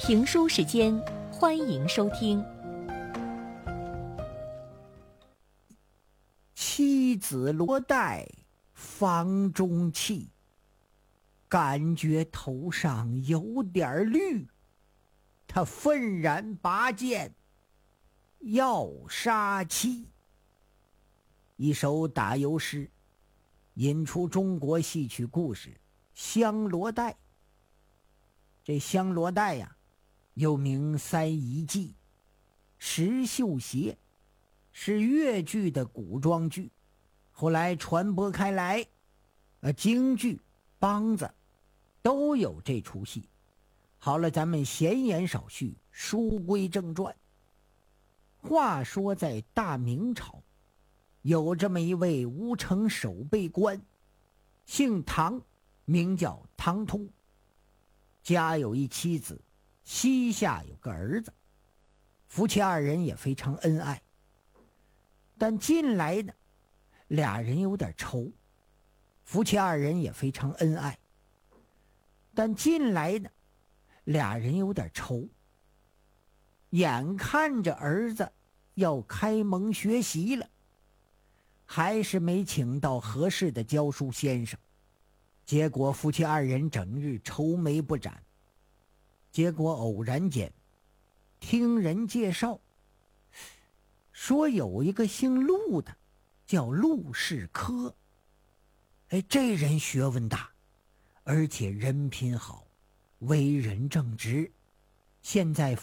评书时间，欢迎收听。 妻子罗带房中泣，感觉头上有点绿，他愤然拔剑要杀妻。一首打油诗，引出中国戏曲故事香罗带。这香罗带呀，又名三遗记、石秀鞋，是越剧的古装剧，后来传播开来，京剧、梆子都有这出戏。好了，咱们闲言少叙，书归正传。话说在大明朝，有这么一位吴城守备官，姓唐，名叫唐通，家有一妻子，膝下有个儿子，夫妻二人也非常恩爱。但近来呢，俩人有点愁，夫妻二人也非常恩爱。但近来呢，俩人有点愁，眼看着儿子要开蒙学习了，还是没请到合适的教书先生，结果夫妻二人整日愁眉不展。结果偶然间听人介绍，说有一个姓陆的叫陆世科。这人学问大，而且人品好，为人正直，现在